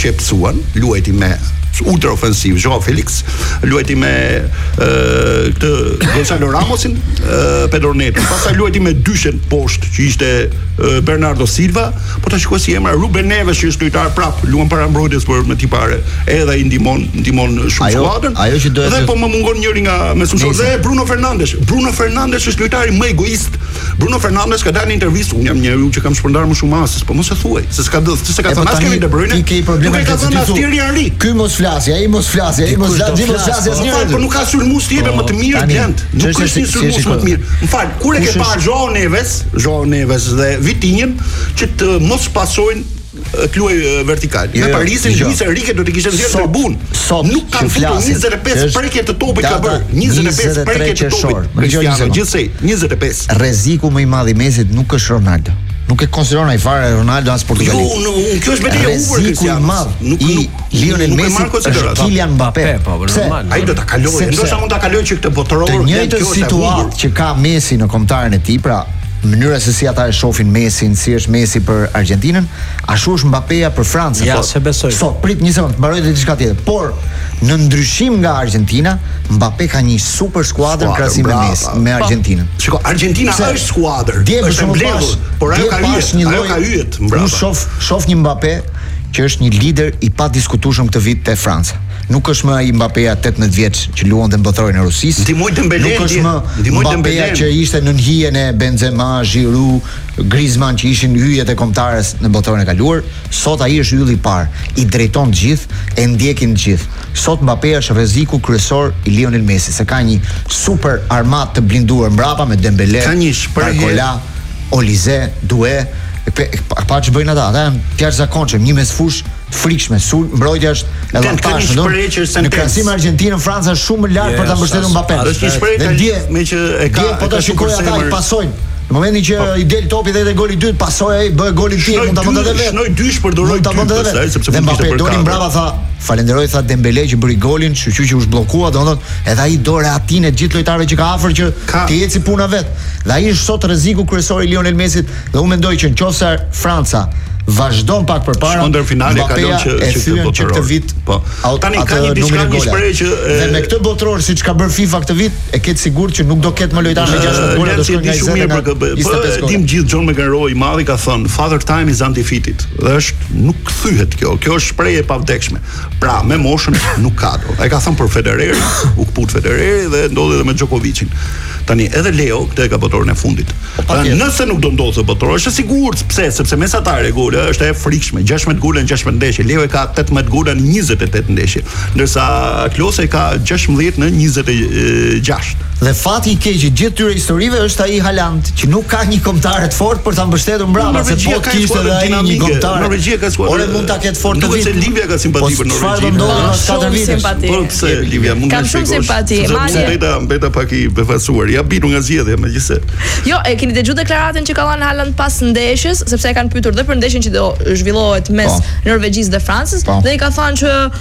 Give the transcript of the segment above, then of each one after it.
qepsuan, luajti me ultra ofensiv Joao Felix, luajti me këtë Gonzalo Ramosin, Pedro Neto. Pastaj luajti me dyshen poshtë që ishte Bernardo Silva, po ta shikoj si emra Ruben Neves që është lojtar prap, luan para mbrojtjes për me tipare. Edhe ai ndihmon shumë skuadrën. Ajo që do dhe po më mungon njëri nga mesuesor dhe Bruno Fernandes. Bruno Fernandes është lojtari më egoist. Bruno Fernandes ka dalë në intervistë, unë jam njeriu që kam shpërndar më shumë asës, po mos e thuaj, se s'ka thënë as Kevin De Bruyne. Ti ke probleme me këtë. Ky mos flasë, ai mos flasë, asnjëri. Po nuk ka sulmues tjetër më të mirë Blend. Nuk është një sulmues më të mirë. M'fal, kur e ke parë Joao Neves dhe Vitinhën që të mos pasojnë të luaj vertikal. Me Parisin Luis Enrique do të kishte nxjerrë tribun. Nuk kanë futur 25 prekje të topit ka bërë. 25 prekje të topit. Gjithsej, 25. Rreziku më i madh i Mesit nuk është Ronaldo. Nuk e konsideron ai fare Ronaldo as Portugali. Kjo është betejë e humbur i Lionel Messi është Kylian Mbappé. Ai do ta kalojë. Ndoshta mund ta kalojë që këtë botëror. Të njëjtën situatë që ka Messi në kombëtaren e tij, pra mënyra se si ata e shohin Messin, si është Messi për Argentinën, ashtu është Mbappéja për Francën. Ja, se besoj. Sot prit një sekond, mbaroj të diçka tjetër. Por në ndryshim nga Argentina, Mbappé ka një super skuadër krahasim me Messi, me Argentinën. Shiko, Argentina është skuadër, është mbledhur, por ajo ka hyet mbrapa. Unë shoh një Mbappé që është një lider i padiskutueshëm këtë vit te Franca. Nuk është më ai Mbappéja 18 vjeç që luante në botrorin e Rusisë. Ndihmoi Dembele. Nuk është më Mbappéja që ishte në hijen e Benzema, Giroud, Griezmann që ishin hyjet e kombëtarës në botrorin e kaluar. Sot ai është ylli i parë, i drejton të gjithë, e ndjekin të gjithë. Sot Mbappéja është rreziku kryesor i Lionel Messi, se ka një super armatë të blinduar mbrapa me Dembele, Barcola, Olise, Doué. Pa që bëjnë ata janë të jashtëzakonshëm, një mesfush frikshme, mbrojtja është edhe tash, në krahasim me Argentinën, Franca është shumë më lart për ta mbështetur Mbappé. Është një shprehje me që e ka, po ta shikoj ata i pasojnë. Në momentin që i del topi dhe goli i dytë, pasoi ai bë golin tjetër, mund ta bënte edhe vetë. Shnoi dysh përdoroi pastaj sepse Mbappé doli mbrapa tha, falenderoj tha Dembele që bëri golin, shqyqy që u zhbllokua, domethënë edhe ai dore atin e gjithë lojtarëve që ka afër që të eci puna vet. Dhe ai është sot rreziku kryesor i Lionel Messit dhe unë mendoj që nëse Franca vazhdon pak përpara, ndër finale kalon që këtë vit. Po. Tani ka një diçka një shprehje që dhe me këtë botror siç ka bërë FIFA këtë vit, e ketë sigurt që nuk do ketë më lojtarë me 16 gola do shkojnë nga 20 Tim gjithë John McEnroe i madhi ka thënë Father Time is undefeated. Dhe nuk kthehet kjo. Kjo është shprehje e pavdekshme. Pra, me moshën nuk ka do. Ai ka thënë për Federer, u kput Federeri dhe ndodhi edhe me Djokovicin. Tani edhe Leo këtë e ka botrorin e fundit. Nëse nuk do ndodhte botror, është sigurt, pse? Sepse mesatare gola është e frikshme, 16 gola në 16 ndeshje. Leo e ka 18 gola në 28 ndeshje, ndërsa Klose ka 16 në 26. Dhe fati i keq i gjithë tyre historive është ai Haaland, që nuk ka një kombëtar të fortë për ta mbështetur mbrapa, se po kishte edhe ai një kombëtar. Norvegjia ka skuadër. Ore mund ta ketë fortë vit. Duhet se Livia ka simpati për Norvegjinë. Çfarë do Po pse Livia mund të shkojë? Kam shumë simpati. Mbeta pak i befasuar. Ja binu nga zgjedhja megjithëse. Jo, e keni dëgjuar deklaratën që ka dhënë Haaland pas ndeshjes, sepse e kanë pyetur dhe për ndeshjen që do zhvillohet mes Norvegjisë dhe Francës, dhe i ka thënë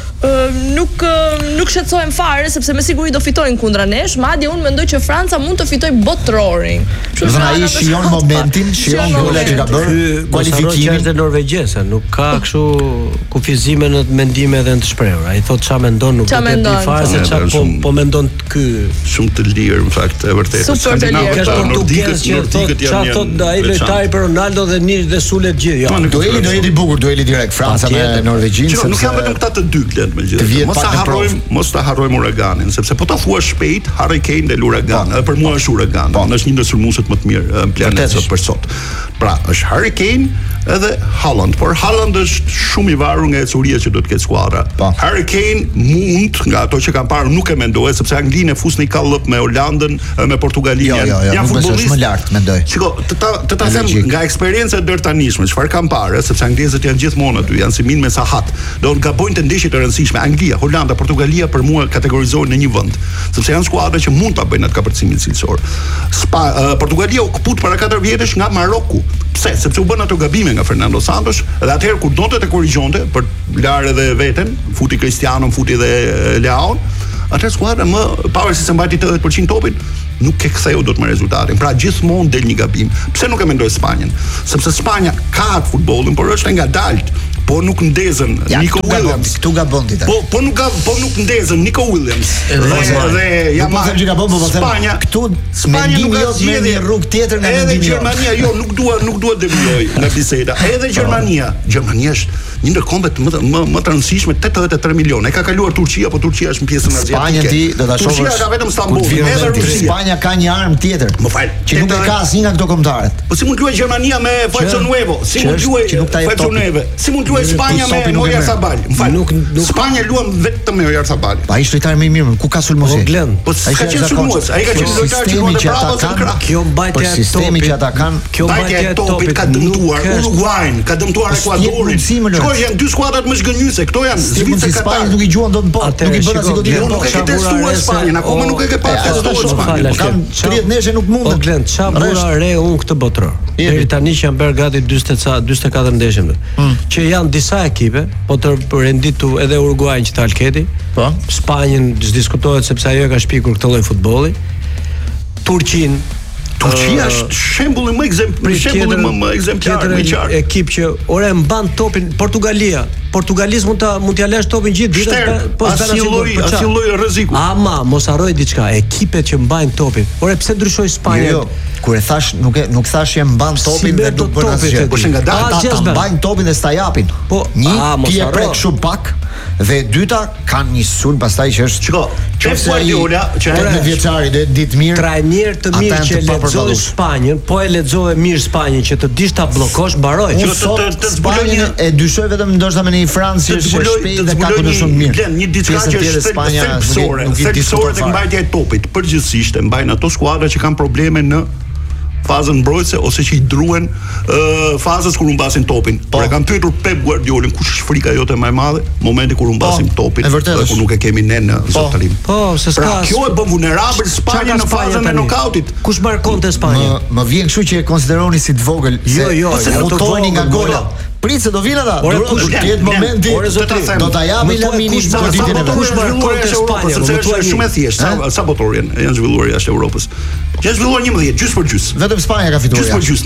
që nuk shqetësohen fare sepse me siguri do fitojnë kundra nesh, madje unë mendoj që Franca mund të fitojë botrorin. Do ai shijon momentin, shijon golat që ka bërë, kualifikimin e norvegjese, nuk ka kështu kufizime në mendime dhe në të shprehur. Ai thotë ç'a mendon, nuk do të di fare se ç'a po mendon ky. Shumë të lirë në fakt, e vërtetë. Super të lirë. Ka portugez që ç'a thotë ai lojtari për Ronaldo dhe Nish dhe Sulet gjithë. Dueli do jetë i bukur, dueli direkt Franca me Norvegjinë, sepse nuk kanë vetëm këta të dy Glend megjithatë. Mos ta harrojmë Uraganin, sepse po ta thuash shpejt, Harry Kane dhe Uragan. Edhe për mua është Uragan. Është një ndër sulmuesit më të mirë në planetin sot për sot. Pra, është Harry Kane edhe Haaland, por Haaland është shumë i varur nga ecuria që do të ketë skuadra. Harry Kane mund, nga ato që kanë parë, nuk e mendoj, sepse Anglinë e fus në kallëp me Holandën, me Portugalinë. Janë futbollistë më lart, mendoj. Shiko, të ta them nga eksperjenca e dërtanishme, çfarë kanë parë, sepse anglezët janë gjithmonë aty, janë si min me sahat. Do të gabojnë të ndeshje të rëndësishme. Anglia, Holanda, Portugalia për mua kategorizohen në një vend, sepse janë skuadra që mund ta bëjnë atë kapërcimin cilësor. Portugalia u kaput para 4 vjetësh nga Maroku. Pse? Sepse u bën ato gabime nga Fernando Santos, dhe atëherë kur donte të korrigjonte për larë edhe veten, futi Cristiano, futi edhe Leao, atë skuadra më pavarësisht se mbajti 80% topin, nuk e ktheu dot me rezultatin. Pra gjithmonë del një gabim. Pse nuk e mendoj Spanjën? Sepse Spanja ka atë futbollin, por është e ngadalt. po nuk ndezën Nico Williams. Ktu gabon ti. Po nuk ndezën Nico Williams. Dhe jam them që gabon, po Spanja këtu mendimi jot me një rrugë tjetër nga mendimi. Edhe Gjermania, jo, nuk dua devijoj nga biseda. Edhe Gjermania është një ndër kombet më të rëndësishme, 83 milionë. E ka kaluar Turqia, po Turqia është në pjesën azjatike. Spanja ti do ta shohësh. Turqia ka vetëm Stamboll, edhe Rusia. Spanja ka një armë tjetër. Më fal, që nuk e ka asnjë nga këto kombëtarët. Po si mund luaj Gjermania me Falso Nuevo? Si mund luaj Falso Nuevo? Si mund luaj Spanja me Oyarzabal? Më fal, Spanja luan vetëm me Oyarzabal. Ai është lojtar më i mirë, ku ka sulmues? Po ai ka qenë sulmues, ai ka qenë lojtar që luan bravo se krah. Kjo mbajtja e sistemi që ata kanë, kjo mbajtja e topit ka dëmtuar Uruguayn, ka dëmtuar Ekuadorin. Shkoj janë dy skuadrat më zgënjyse, këto janë Zvicër e Katar. Nuk i gjuan dot botë, nuk i bën asnjë goditje. Nuk e ke testuar Spanjën, akoma nuk e ke parë testuar Spanjën. Kanë 30 neshe nuk mundet. Po Glen, çfarë bura re unë këtë botror. Deri tani që janë bërë gati 44 ndeshje. Që janë disa ekipe, po të renditu edhe Uruguayn që ta alketi. Po. Spanjën diskutohet sepse ajo ka shpikur këtë lloj futbolli. Turqia është shembulli më ekzemplar më qartë. Ekip që ora e mban topin Portugalis mund t'ia lësh topin gjithë ditën, po asnjë lloj rreziku. Ama mos harroj diçka, ekipet që mbajnë topin. Ora pse ndryshoi Spanja? Jo, kur e thash nuk thash që mban topin dhe nuk bën asgjë. Po nga ata mbajnë topin dhe sta japin. Po ti e prek shumë pak dhe dyta kanë një sulm pastaj që është Guardiola që është vjeçari dhe ditë mirë. Trajner të mirë që lexoi Spanjën, po e lexove mirë Spanjën që të dish ta bllokosh, mbaroj. Spanjën e dyshoj vetëm ndoshta me një Francë që është shpejt dhe ka këtu shumë mirë. Një diçka që është thelbësore tek mbajtja e topit. Përgjithsisht e mbajnë ato skuadra që kanë probleme në fazën mbrojtëse ose që i druen fazës kur humbasin topin. Por e kam pyetur Pep Guardiolën kush është frika jote më e madhe momenti kur humbasim topin dhe kur nuk e kemi ne në zotërim. Po, se s'ka. Kjo e bën vulnerabël Spanjën në fazën e nokautit. Kush mbarkonte Spanjën? Më vjen kështu që e konsideroni si të vogël. Jo, do të vojni nga gola. Pritse do vinë ata. Do të jetë momenti do ta japin Laminin goditjen e vet. Kush zhvilluar jashtë Europës, sepse është shumë e thjeshtë. Sa botorin janë zhvilluar jashtë Europës. Janë zhvilluar 11 gjys për gjys. Vetëm Spanja ka fituar. Gjys për gjys.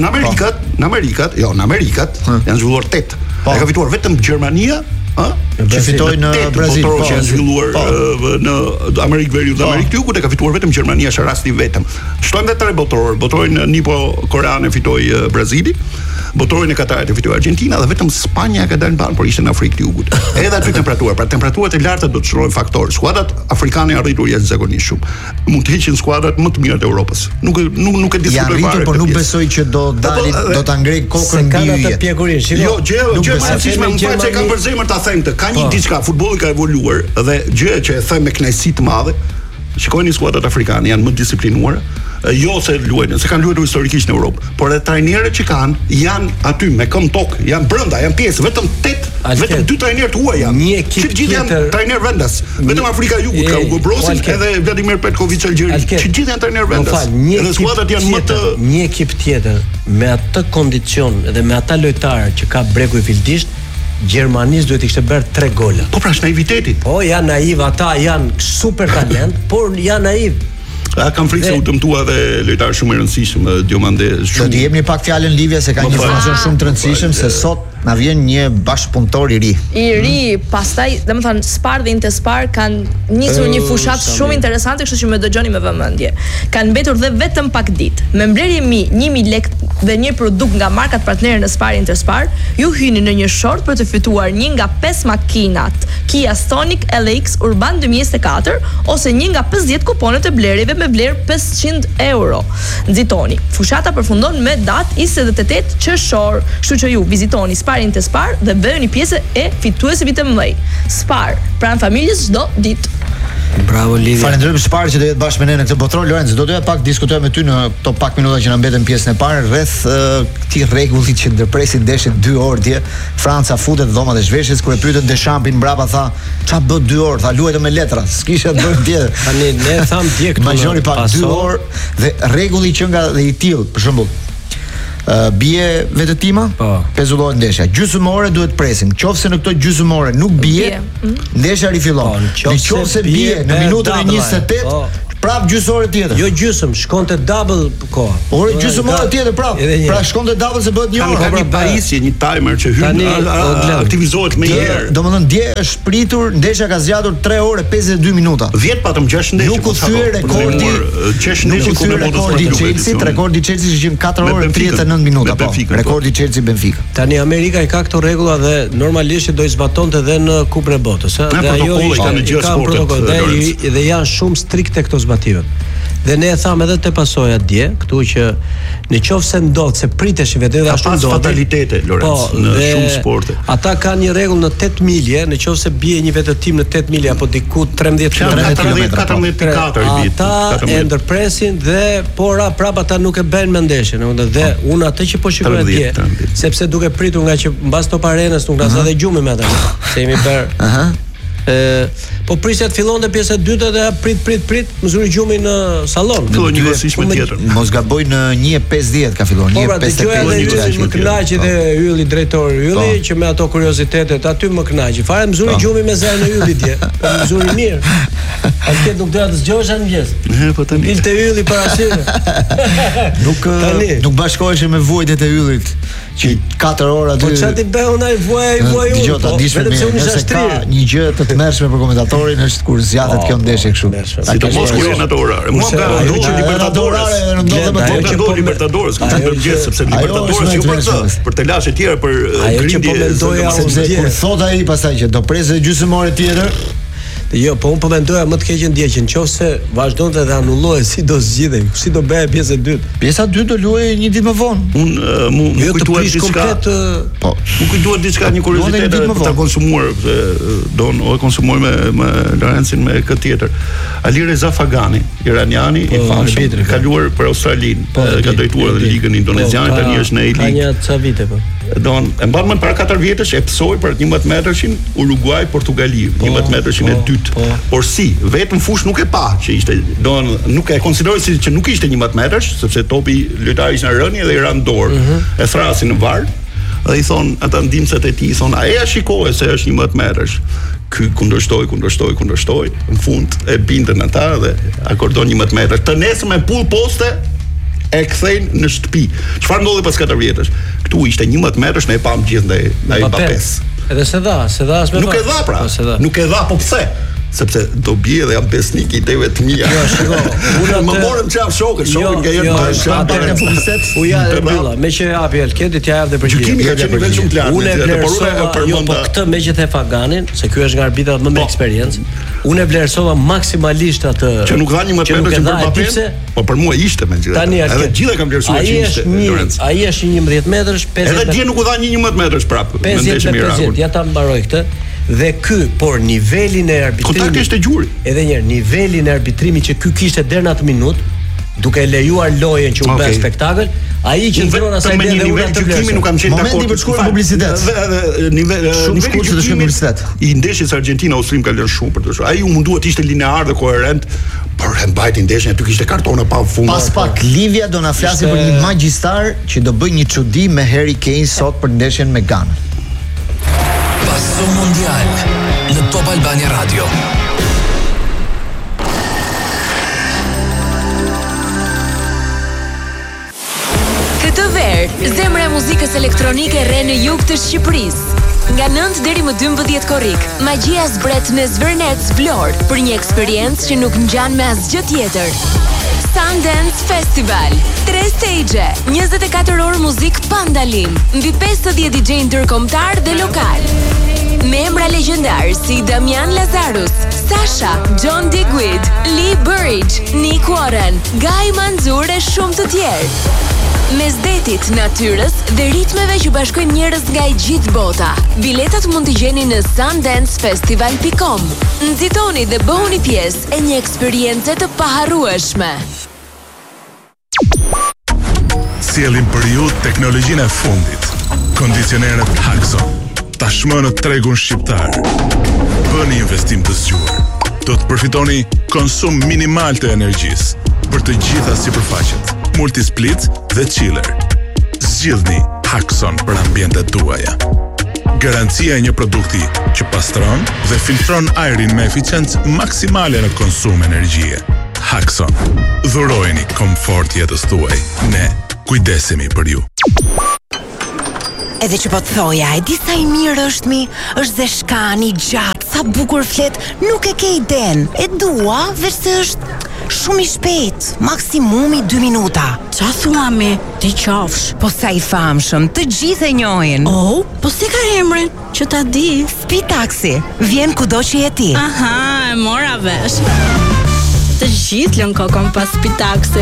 Në Amerikat janë zhvilluar 8. E ka fituar vetëm Gjermania, që fitoi në Brazil, që janë zhvilluar në Amerikë Veriut dhe Amerikë Jugut, e ka fituar vetëm Gjermania, është rasti vetëm. Shtojmë edhe 3 botorë. Botorin nipo-koreane fitoi Brazili. Botorin e Katarit e fitoi Argentina dhe vetëm Spanja ka dalë mban, por ishte në Afrikë të Jugut. Edhe aty temperatura, pra temperaturat e larta do të çrojnë faktor. Skuadrat afrikane janë arritur jashtëzakonisht shumë. Mund të heqin skuadrat më të mira të Europës. Nuk e diskutoj fare. Por nuk besoj që do dalin, do ta ngrej kokën mbi yje. Jo, gjë më e rëndësishme më fal se kam për zemër ta them këtë. Ka një diçka, futbolli ka evoluar dhe gjë që e them me kënaqësi të madhe. Shikojeni skuadrat afrikane janë më disiplinuara. Jo se luajnë, se kanë luajtur historikisht në Europë, por edhe trajnerët që janë aty me këmbë tokë, janë brenda, janë pjesë, vetëm 2 trajnerë të huaj janë. Që gjithë janë trajnerë vendas. Vetëm Afrika e Jugut ka Hugo Brosin edhe Vladimir Petković Algjeri. Që gjithë janë trajnerë vendas. Edhe skuadrat janë më të një ekip tjetër me atë kondicion dhe me ata lojtarë që ka Breku i Fildisht. Gjermanis duhet i kishte bërë 3 gola. Po pra është naiviteti. Po janë naiv ata, janë super talent, por janë naiv. Kam frikë se u dëmtua dhe lojtar shumë i rëndësishëm Diomande. Do të jepni pak fjalën Livia se ka një informacion shumë të rëndësishëm se sot na vjen një bashkëpunëtor i ri. Pastaj, domethënë Spar dhe Intespar kanë nisur një fushat shumë interesante, kështu që më dëgjoni me vëmendje. Kanë mbetur dhe vetëm pak ditë. Me mbledhje 1000 lekë dhe një produkt nga markat partnere në Spar Interspar, ju hyni në një short për të fituar një nga 5 makinat Kia Stonic LX Urban 2024 ose një nga 50 kuponet e blerjeve me vlerë 500 euro. Nxitoni. Fushata përfundon me datë 28 qershor, kështu që ju vizitoni Spar Interspar dhe bëheni pjesë e fituesve të mëdhej. Spar, pranë familjes çdo ditë. Bravo Livia. Falenderojmë Spar që do jetë bashkë me ne në këtë botror. Lorenzo, do doja pak diskutoj me ty në këto pak minuta që na mbeten pjesën e parë rreth këtij rregulli që ndërpresin ndeshjet 2 orë dje. Franca futet dhomat e zhveshjes kur e pyetën Deschampin mbrapa tha, "Ça bë 2 orë?" Tha, "Luajtë me letra, s'kisha të bëjmë tjetër." Tani ne tham dje këtu. Imagjinoni pak 2 orë dhe rregulli që nga dhe i till, për shembull. Bie vetëtima, pezullohet ndeshja. Gjysmore duhet presim. Qofse në këto gjysmore nuk bie, ndeshja rifillon. Nëse bie në minutën e 28, prap gjysore tjetër. Jo gjysmë, shkonte double koha. Por gjysmore tjetër prap. Pra shkonte double se bëhet një orë. Ka një pajisje, një timer që hyn aktivizohet më herë. Domethënë dje është spritur, ndeshja ka zgjatur 3 orë 52 minuta. 10 patëm 6 ndeshje. Nuk u thye rekordi. Nuk u thye rekordi Chelsea, rekordi Chelsea ishte 4 orë 39 minuta, po. Rekordi Chelsea Benfica. Tani Amerika i ka këto rregulla dhe normalisht do i zbatonte edhe në Kupën e Botës, ëh. Dhe ajo ishte dhe janë shumë strikte këto zbatimet. Dhe ne e thamë edhe te pasoja dje, këtu që në qoftë se ndodh se priteshin vetë dhe ashtu ndodh. Fatalitete Lorenz në shumë sporte. Ata kanë një rregull në 8 milje, në qoftë se bie një vetëtim në 8 milje apo diku 13 14 ata e ndërpresin dhe prapa ata nuk e bëjnë me ndeshjen, domethënë dhe unë atë që po shikoj dje, sepse duke pritur nga që mbas top arenës nuk na sa dhe gjumi me ata. Se jemi bër. Po prisja të fillonte pjesa e dytë dhe prit, më zuri gjumi në sallon. Filloi një vështirësi tjetër. Mos gaboj në 1:50 ka filluar, 1:55. Më kënaqi dhe Ylli drejtori Ylli që me ato kuriozitetet aty më kënaqi. Fare më zuri gjumi me zërin e Yllit dje. Po më zuri mirë. Atje nuk doja të zgjohesh në mëngjes. Po tani. Dilte Ylli para syve. Nuk bashkoheshe me vujtet e Yllit që 4 orë aty. Po çfarë ti bën unaj vuaj unë? Vetëm se unë isha shtrirë. Një gjë të tmerrshme për komentatorin është kur zgjatet kjo ndeshje kështu. Sidomos kur janë ato orare. Mos ka Libertadores, Libertadores, ka të gjë sepse Libertadores jo për të lashë të tjera për grindje, sepse kur thot ai pastaj që do presë gjysmore tjetër. Jo, po unë po mendoja më të keqen dje që nëse vazhdonte dhe anullohej, si do zgjidhej, si do bëhej pjesa e dytë. Pjesa e dytë do luajë një ditë më vonë. Unë më kujtuar diçka. Po, më kujtuar diçka një kuriozitet për ta konsumuar, don o konsumoj me Lorenzin me këtë tjetër. Ali Reza Fagani, iraniani i famshëm, kaluar për Australinë, ka drejtuar edhe ligën indoneziane, tani është në A-League. Ka një ca vite po. Don, e mban më para 4 vjetësh e psoi për 11 metërshin Uruguay Portugali, 11 metërshin e dytë. Por si, vetëm fush nuk e pa që ishte, don, nuk e konsideroi si që nuk ishte 11 metërsh, sepse topi lojtari ishte në rënje dhe i ran dorë. E thrasin në varr. Dhe i thon ata ndihmësit e tij, thon, "A e shikoje se është 11 metërsh?" Ky kundërshtoi, në fund e bindën ata dhe akordon 11 metërsh. Të nesër me pull poste e kthejnë në shtëpi. Çfarë ndodhi pas 4 vjetësh? Këtu ishte 11 metërsh, ne e pam gjithë ndaj Mbappés. Edhe se dha as me. Nuk e dha pra. Nuk e dha, po pse? Sepse do bie dhe jam besnik i ideve të mia. Jo, shiko. Unë më morëm çfarë shokët, shokët nga jetë më shumë në publicitet. U ja e mbylla, me që hapi Elketi t'ja jap dhe përgjigje. Gjykimi ka qenë nivel shumë të lartë. Unë e vlerësova po këtë me që the Faganin, se ky është nga arbitrat më me eksperiencë. Unë e vlerësova maksimalisht atë që nuk dha 11 metra për Mbappé. Po për mua ishte me gjithë. Edhe gjithë e kam vlerësuar që ishte. Ai është 11 metrash, 50. Edhe dje nuk u dha 11 metrash prapë. 50. Ja ta mbaroj këtë. Dhe ky, por nivelin e arbitrimit. Kontakti është e gjuri. Edhe një herë, nivelin e arbitrimit që ky kishte deri në atë minutë, duke lejuar lojën që u bë spektakël, ai që ndron asaj deri në nivel gjykimi nuk kam qenë dakord. Momenti për shkuar në publicitet. Nivel shkurt të shkojmë në publicitet. I ndeshjes Argentina Austrim ka lënë shumë për të shkuar. Ai u mundua të ishte linear dhe koherent, por e mbajti ndeshjen aty kishte kartona pa fund. Pas pak Livia do na flasë për një magjistar që do bëj një çudi me Harry Kane sot për ndeshjen me Ghana. Passo Mondial në Top Albania Radio. Këtë verë, zemra e muzikës elektronike re në jug të Shqipërisë. Nga 9 deri më 12 korrik, magjia zbret në Zvërnec Vlorë për një eksperiencë që nuk ngjan me asgjë tjetër. Sundance Festival, 3 stage, 24 orë muzik pa ndalim, mbi 50 DJ ndërkombëtar dhe lokal. Me emra legjendar si Damian Lazarus, Sasha, John Digweed, Lee Burridge, Nick Warren, Guy Manzur e shumë të tjerë. Mes detit, natyrës dhe ritmeve që bashkojnë njerëz nga e gjithë bota. Biletat mund t'i gjeni në sundancefestival.com. Nxitoni dhe bëhuni pjesë e një eksperience të paharrueshme. Sjellim për ju teknologjinë e fundit. Kondicionerët Haxon. Tashmë në tregun shqiptar. Bëni investim të zgjuar. Do të përfitoni konsum minimal të energjisë për të gjitha sipërfaqet, multisplit dhe chiller. Zgjidhni Haxon për ambientet tuaja. Garancia e një produkti që pastron dhe filtron ajrin me eficiencë maksimale në konsum energjie. Hakson. Dhurojeni komfort jetës tuaj. Ne kujdesemi për ju. Edhe që po të thoja, e di sa I mirë është mi, është zeshkan, I gjatë, sa bukur flet, nuk e ke iden. E dua, veç se është shumë I shpejt, maksimumi 2 minuta. Qa thua mi, ti qafsh? Po sa I famshëm, të gjithë e njohin. Oh, po si ka emrin, që ta di? Spitaxi, vjen kudo që je ti. Aha, e mora vesh. Të gjithë lën kokon pas Spitaxi.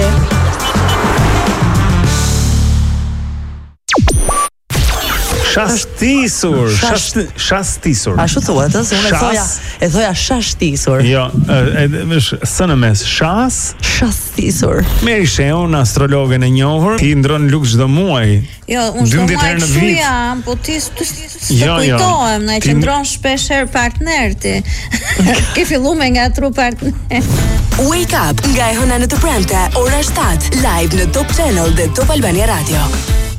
Shastisur. Ashtu thuhet, se unë e thoja shashtisur. Jo, është sënë mes shastisur. Meri Sheun, astrologen e njohur, ti ndron luk çdo muaj. Jo, unë çdo muaj kështu jam, po ti kujtohem, na e qëndron shpesh herë partnerti. Ke filluar me ngatru partner. Wake up nga e hëna në të premte, ora 7, live në Top Channel dhe Top Albania Radio.